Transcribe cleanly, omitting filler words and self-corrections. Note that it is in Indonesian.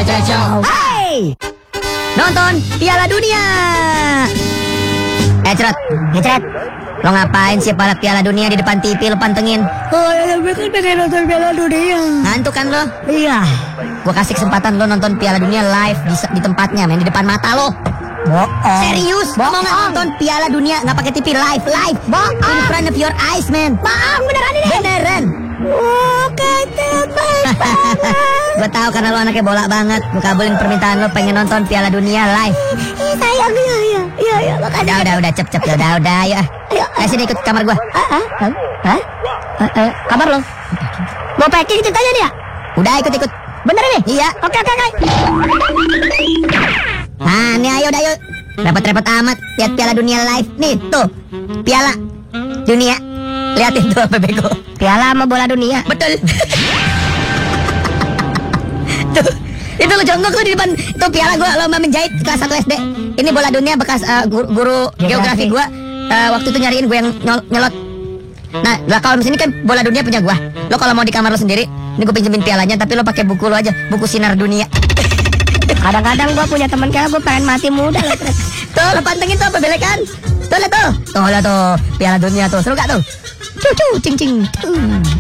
Hai, nonton Piala Dunia. Cerot, lo ngapain sih pada Piala Dunia di depan TV lo pantengin? Oh ya, gue kan pengen nonton Piala Dunia. Ngantuk kan lo? Iya. Gua kasih kesempatan lo nonton Piala Dunia live di tempatnya, men, di depan mata lo. Bohong. Serius? Mau nggak nonton Piala Dunia nggak pakai TV live? In front of your eyes, man. Beneran ini? Beneran. Oke, baik banget. Gue tahu karena lo anaknya bola banget. Gue kabulin permintaan lo pengen nonton Piala Dunia live. Sayang, iya, makasih. Udah, cep, udah, ya. Ayo sini ikut kamar gue. Kabar lo? Mau packing ceritanya dia? Udah ikut. Bener nih? Iya. Oke. Nah, nih ayo. Repot-repot amat lihat Piala Dunia live. Nih, tuh. Piala Dunia. Liatin tuh apa bego. Piala sama bola dunia. Betul. Tuh. Itu lo jongkok tuh di depan. Itu piala gue lomba menjahit kelas 1 SD. Ini bola dunia bekas guru geografi gue. Waktu itu nyariin gue yang nyelot. Nah, kalau sini kan bola dunia punya gue. Lo kalau mau di kamar lo sendiri, ini gue pinjemin pialanya, tapi lo pakai buku lo aja, buku Sinar Dunia. Kadang-kadang gue punya teman kayak gue pengen mati muda. Tuh, lo pantengin tuh apa belekan. Tuh, lihat tuh. Piala Dunia tuh. Seru gak tuh? Cing.